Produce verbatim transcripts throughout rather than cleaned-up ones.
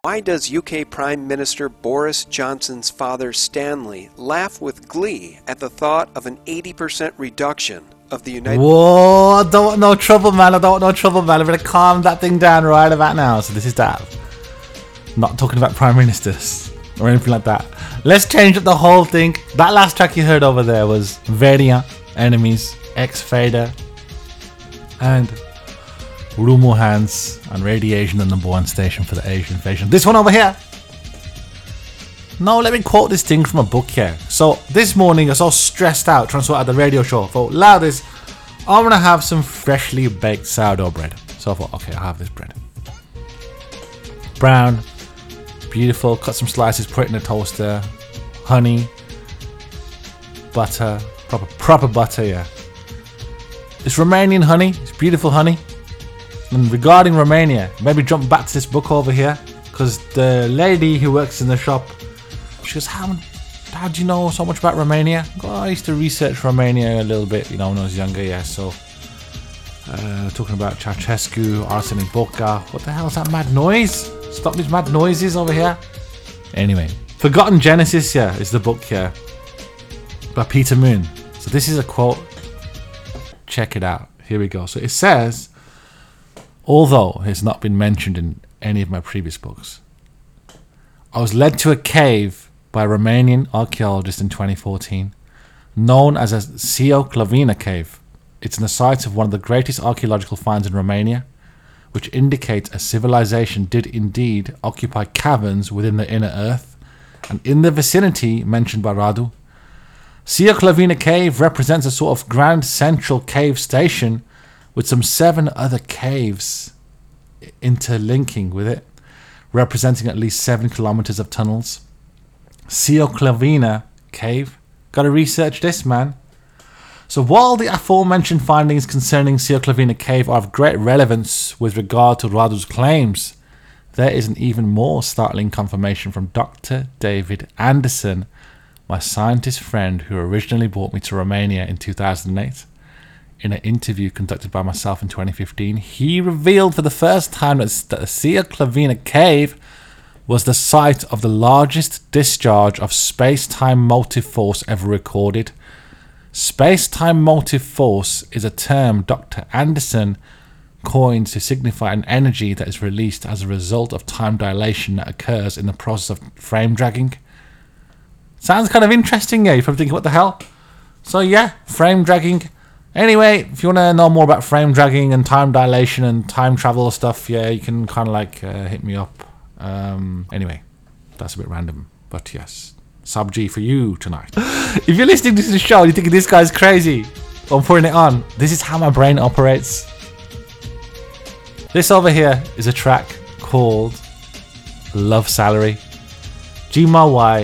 Why does U K Prime Minister Boris Johnson's father Stanley laugh with glee at the thought of an eighty percent reduction of the United... Whoa, I don't want no trouble, man. I don't want no trouble, man. I'm going to calm that thing down right about now. So this is Dav. Not talking about Prime Ministers or anything like that. Let's change up the whole thing. That last track you heard over there was Variant, Enemies, X-Fader, and Rumo Hands and Radiation, the number one station for the Asian invasion. This one over here. No, let me quote this thing from a book here. So this morning I was so stressed out trying to sort out the radio show. I thought, loudest, I'm gonna have some freshly baked sourdough bread. So I thought, okay, I'll have this bread. Brown, beautiful. Cut some slices, put it in a toaster. Honey, butter, proper proper butter, yeah. It's Romanian honey. It's beautiful honey. And regarding Romania, maybe jump back to this book over here, because the lady who works in the shop, she goes, how, how do you know so much about Romania? I, go, oh, I used to research Romania a little bit, you know, when I was younger, yeah, so uh, talking about Ceausescu, Arsene Boca. What the hell is that mad noise? Stop these mad noises over here. Anyway, Forgotten Genesis, yeah, is the book here by Peter Moon. So this is a quote. Check it out. Here we go. So it says, although it's not been mentioned in any of my previous books, I was led to a cave by a Romanian archaeologist in twenty fourteen, known as a Sioclavina cave. It's in the site of one of the greatest archaeological finds in Romania, which indicates a civilization did indeed occupy caverns within the inner earth, and in the vicinity mentioned by Radu. Sioclavina cave represents a sort of grand central cave station with some seven other caves interlinking with it, representing at least seven kilometers of tunnels. Sioclavina cave. Gotta research this, man. So while the aforementioned findings concerning Sioclavina cave are of great relevance with regard to Radu's claims, there is an even more startling confirmation from Doctor David Anderson, my scientist friend who originally brought me to Romania in two thousand eight. In an interview conducted by myself in twenty fifteen, he revealed for the first time that the Sioclavina cave was the site of the largest discharge of space-time motive force ever recorded. Space-time motive force is a term Doctor Anderson coined to signify an energy that is released as a result of time dilation that occurs in the process of frame dragging. Sounds kind of interesting, yeah? You're probably thinking, what the hell? So yeah, frame dragging. Anyway, if you want to know more about frame dragging and time dilation and time travel stuff, yeah, you can kind of like uh, hit me up. Um, anyway, that's a bit random, but yes. Sub G for you tonight. If you're listening to the show and you're thinking this guy's crazy, I'm putting it on. This is how my brain operates. This over here is a track called Love Salary. G M A Y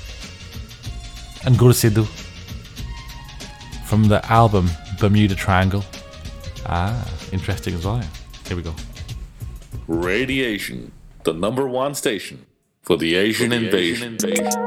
and Gursidhu from the album Bermuda Triangle. Ah, interesting as well. Here we go. Radiation, the number one station for the Asian, for the invasion. Asian invasion.